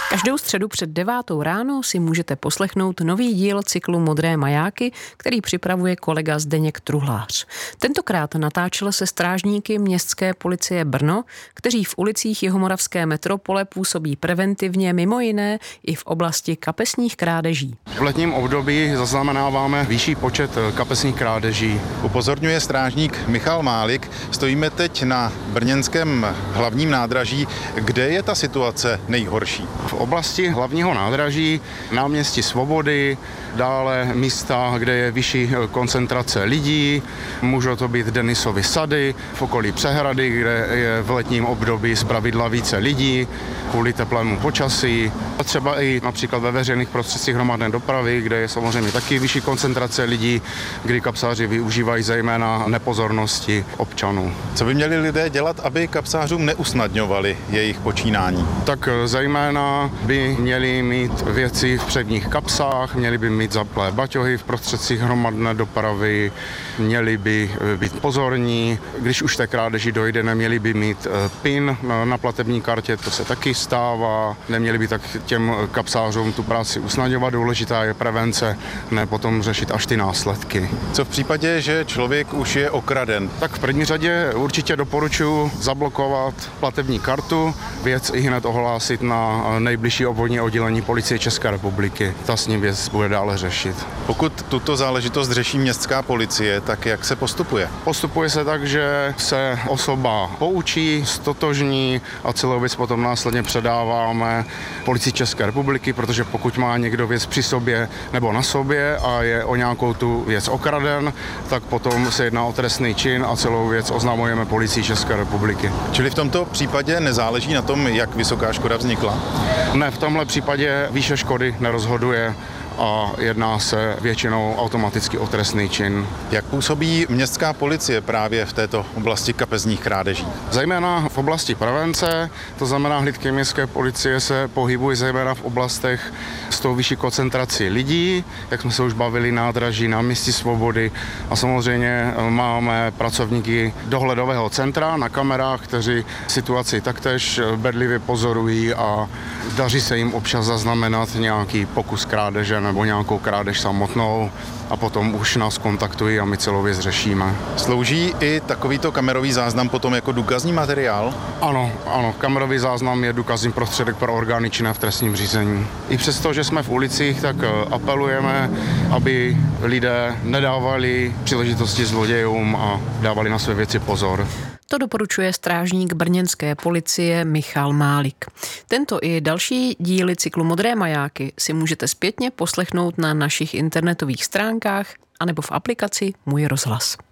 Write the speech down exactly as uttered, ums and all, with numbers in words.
Každou středu před devátou ráno si můžete poslechnout nový díl cyklu Modré majáky, který připravuje kolega Zdeněk Truhlář. Tentokrát natáčel se strážníky městské policie Brno, kteří v ulicích jihomoravské metropole působí preventivně mimo jiné i v oblasti kapesních krádeží. V letním období zaznamenáváme vyšší počet kapesních krádeží. Upozorňuje strážník Michal Málik. Stojíme teď na brněnském hlavním nádraží. Kde je ta situace nejhorší? V oblasti hlavního nádraží, náměstí Svobody, dále místa, kde je vyšší koncentrace lidí, můžou to být Denisovy sady, v okolí Přehrady, kde je v letním období zpravidla více lidí, kvůli teplému počasí. A třeba i například ve veřejných prostředcích hromadné dopravy, kde je samozřejmě taky vyšší koncentrace lidí, kdy kapsáři využívají zejména nepozornosti občanů. Co by měli lidé dělat, aby kapsářům neusnadňovali jejich počínání? Tak zejména by měli mít věci v předních kapsách, měli by mít zaplé baťohy v prostředcích hromadné dopravy, měli by být pozorní, když už té krádeži dojde, neměli by mít PIN na platební kartě, to se taky stává, neměli by tak těm kapsářům tu práci usnadňovat, důležitá je prevence, ne potom řešit až ty následky. Co v případě, že člověk už je okraden? Tak v první řadě určitě doporučuji zablokovat platební kartu, věc i hned ohlásit na nejbližší obvodní oddělení Policie České republiky. Ta s ním věc bude dále řešit. Pokud tuto záležitost řeší městská policie, tak jak se postupuje? Postupuje se tak, že se osoba poučí, stotožní a celou věc potom následně předáváme Policii České republiky, protože pokud má někdo věc při sobě nebo na sobě a je o nějakou tu věc okraden, tak potom se jedná o trestný čin a celou věc oznamujeme Policii České republiky. Čili v tomto případě nezáleží na tom, jak vysoká škoda vznikla? Ne, v tomhle případě výše škody nerozhoduje a jedná se většinou automaticky o trestný čin. Jak působí městská policie právě v této oblasti kapesních krádeží? Zejména v oblasti prevence, to znamená hlídky městské policie se pohybují zejména v oblastech s tou vyšší koncentrací lidí, jak jsme se už bavili, nádraží, náměstí Svobody a samozřejmě máme pracovníky dohledového centra na kamerách, kteří situaci taktéž bedlivě pozorují a daří se jim občas zaznamenat nějaký pokus krádeže nebo nějakou krádež samotnou a potom už nás kontaktují a my celou věc řešíme. Slouží i takovýto kamerový záznam potom jako důkazní materiál? Ano, ano, kamerový záznam je důkazní prostředek pro orgány činné v trestním řízení. I přesto, že jsme v ulicích, tak apelujeme, aby lidé nedávali příležitosti zlodějům a dávali na své věci pozor. To doporučuje strážník brněnské policie Michal Málik. Tento i další díly cyklu Modré majáky si můžete zpětně poslechnout na našich internetových stránkách anebo v aplikaci Můj rozhlas.